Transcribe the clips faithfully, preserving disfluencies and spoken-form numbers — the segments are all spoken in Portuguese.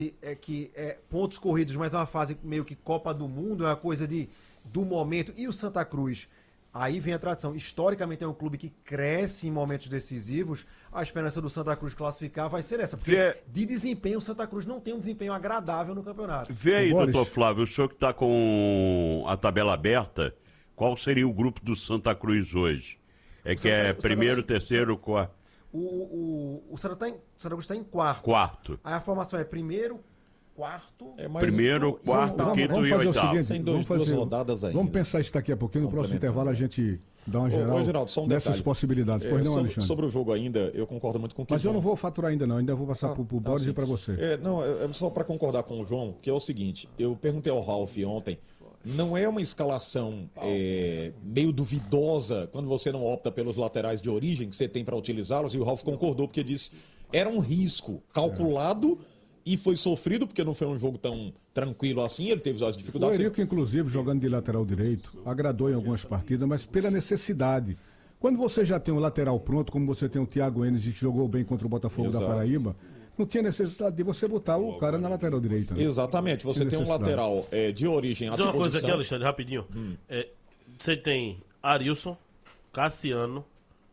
é que é pontos corridos, mas é uma fase meio que Copa do Mundo, é uma coisa de, do momento. E o Santa Cruz, aí vem a tradição. Historicamente é um clube que cresce em momentos decisivos. A esperança do Santa Cruz classificar vai ser essa. Porque Vê... de desempenho, o Santa Cruz não tem um desempenho agradável no campeonato. Vê aí, Boris. doutor Flávio, o senhor que está com a tabela aberta, qual seria o grupo do Santa Cruz hoje? É que Santa- é o Santa- primeiro, o terceiro, quarto. O, o, o Santa, tá em, o Santa Cruz está em quarto. Quarto. Aí a formação é primeiro, quarto... É mais Primeiro, e quarto, oitavo. quinto vamos e fazer o oitavo. seguinte, Sem dois- vamos fazer, duas rodadas ainda. Vamos pensar isso daqui a pouquinho, no próximo intervalo a gente dá uma Ô, geral ô, Geraldo, só um nessas detalhe. possibilidades. É, Pois não, sobre, Alexandre? sobre o jogo ainda, eu concordo muito com o que Mas o eu João- não vou faturar ainda não, ainda vou passar Ah, pro, pro ah, Boris sim. e para você. É, não, é é só para concordar com o João, que é o seguinte, eu perguntei ao Ralf ontem, não é uma escalação é, meio duvidosa quando você não opta pelos laterais de origem que você tem para utilizá-los, e o Ralf concordou porque disse era um risco calculado e foi sofrido porque não foi um jogo tão tranquilo assim, ele teve as O dificuldades. Eurico, inclusive, jogando de lateral direito, agradou em algumas partidas, mas pela necessidade. Quando você já tem um lateral pronto, como você tem o Thiago Enes, que jogou bem contra o Botafogo Exato. da Paraíba, não tinha necessidade de você botar o cara na lateral direita. Né? Exatamente, você Tem tem um necessidade. lateral é, de origem à Dizer uma coisa aqui, disposição. Alexandre, rapidinho. É, você tem Arilson, Cassiano,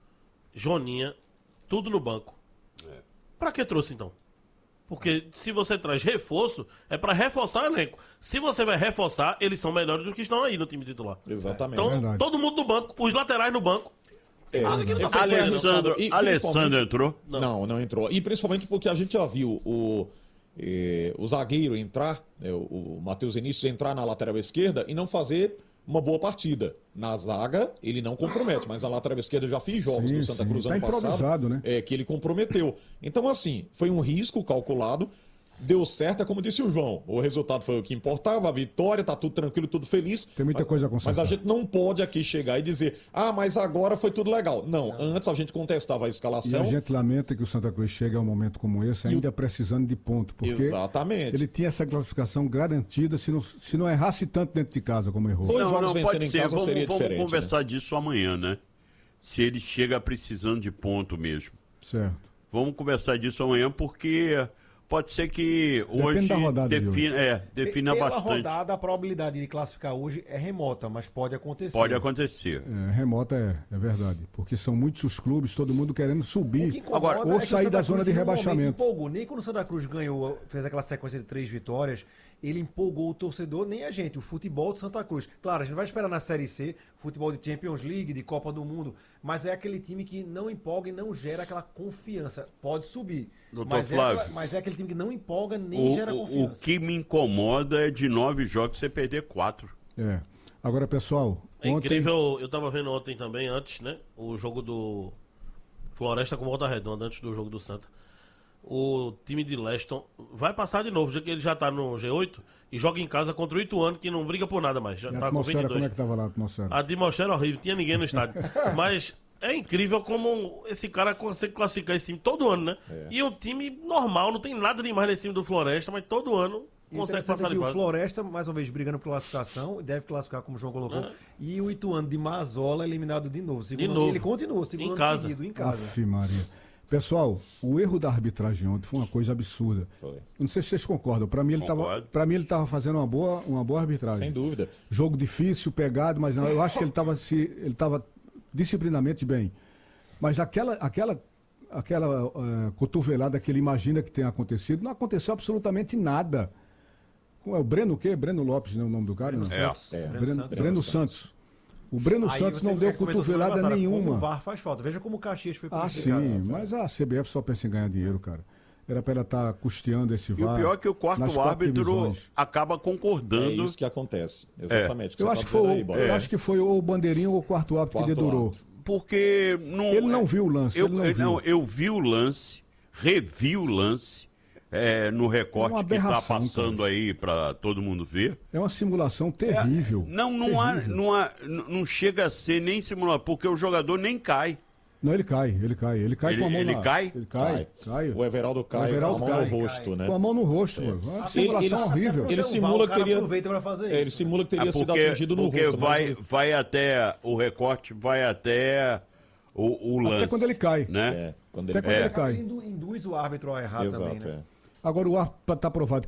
Joninha, tudo no banco. Pra que trouxe então? Porque se você traz reforço, é pra reforçar o elenco. Se você vai reforçar, eles são melhores do que estão aí no time titular. Exatamente. Então, verdade. todo mundo no banco, os laterais no banco. É, Ah, que não foi- foi Alessandro, arriscado. E, Alessandro principalmente- entrou? Não. Não. não, entrou. E principalmente porque a gente já viu o, eh, o zagueiro entrar, né, o, o Matheus Vinícius entrar na lateral esquerda e não fazer uma boa partida. Na zaga, ele não compromete, mas na lateral esquerda eu já fiz jogos Sim, do Santa sim. Cruz Tá ano passado improvisado, né? é, que ele comprometeu. Então, assim, foi um risco calculado. Deu certo, é como disse o João. O resultado foi o que importava, a vitória, tá tudo tranquilo, tudo feliz. Tem muita mas, coisa a consertar. Mas a gente não pode aqui chegar e dizer, ah, mas agora foi tudo legal. Não, antes a gente contestava a E escalação. a gente lamenta que o Santa Cruz chegue a um momento como esse, ainda precisando de ponto. Porque Exatamente. ele tinha essa classificação garantida se não, se não errasse tanto dentro de casa como errou. Dois Não, jogos não, vencendo pode em ser. casa Vamos, seria vamos diferente. conversar disso amanhã, né? Se ele chega precisando de ponto mesmo. Certo. Vamos conversar disso amanhã, porque pode ser que Depende hoje da rodada de defina, é, defina Pela bastante. rodada, a probabilidade de classificar hoje é remota, mas pode acontecer. Pode acontecer. É, remota é, é verdade. Porque são muitos os clubes, todo mundo querendo O que subir. incomoda Agora, ou é que o sair Santa da zona Cruz, de em um momento, rebaixamento. Empolgou. Nem quando o Santa Cruz ganhou, fez aquela sequência de três vitórias, ele empolgou o torcedor, nem a gente, o futebol de Santa Cruz. Claro, a gente vai esperar na Série C, futebol de Champions League, de Copa do Mundo, mas é aquele time que não empolga e não gera aquela confiança. Pode subir, Doutor mas é, Flávio. aquela- mas é aquele time que não empolga nem O, gera o- confiança. o que me incomoda é de nove jogos você perder quatro. É. Agora, pessoal, É ontem... incrível, eu tava vendo ontem também, antes, né? O jogo do Floresta com Volta Redonda, antes do jogo do Santa. O time de Leston vai passar de novo, já que ele já tá no G oito e joga em casa contra o Ituano, que não briga por nada mais. Já E a tá com atmosfera, como vinte e dois. é que tava lá a atmosfera? A atmosfera é horrível, tinha ninguém no estádio. Mas é incrível como esse cara consegue classificar esse time todo ano, né? E um time normal, não tem nada demais nesse time do Floresta, mas todo ano E consegue interessante passar é que de o fase. Floresta, mais uma vez, brigando por classificação, deve classificar como o João colocou. É. E o Ituano de Mazola eliminado de novo. Segundo De ano- novo. Ele continua, segundo Em ano casa. seguido, em casa. Aff, Maria. Pessoal, o erro da arbitragem ontem foi uma coisa absurda. Foi. Não sei se vocês concordam. Para mim ele estava, Concordo. para mim ele estava fazendo uma boa, uma boa arbitragem. Sem dúvida. Jogo difícil, pegado, mas não, eu acho que ele estava se, ele estava disciplinamente bem. Mas aquela, aquela, aquela eh, cotovelada que ele imagina que tenha acontecido, não aconteceu absolutamente nada. É o Breno o quê? Breno Lopes, né, o nome do cara? Breno Não? Santos. É. Breno Breno, Santos. Breno Santos. O Breno Aí Santos você não deu comentou semana cotovelada passada, Como o nenhuma. V A R faz falta. Veja como o Caxias foi Ah, prejudicado. sim, mas a C B F só pensa em ganhar dinheiro, cara. Era para ela estar custeando esse E V A R. o pior é que o nas quarto quatro árbitro divisões. acaba É concordando. isso que acontece. Exatamente. o que Eu você acho, tá que foi, dizendo aí, o- Bola. eu acho que foi ou o bandeirinho ou o quarto árbitro que Quarto dedurou. árbitro. Porque não, Ele não viu o lance, Eu, ele não eu- viu. não, eu vi o lance, revi o lance é, no É recorte uma que está aberração, passando aí para todo mundo ver. É uma simulação terrível. Não, não, há, terrível. não, há, n- não chega a ser nem simular, porque o jogador nem cai. Não, ele cai, ele cai. Ele cai Ele- com a mão ele na... cai? Ele cai, Cai. cai. O Everaldo cai O Everaldo com a mão cai. no rosto, né? Com a mão no rosto, mano. Uma Ele- simulação ele- horrível. ele Então, simula o que cara teria- aproveita pra fazer É, isso. ele simula que teria É sido porque atingido no porque rosto. vai, mas o- vai até, o recorte vai até o, o lance. Até quando ele cai. Né? É, quando Até ele... quando É. ele cai. Indu- Induz o árbitro a errar Exato, também, né? é. Agora o árbitro está provado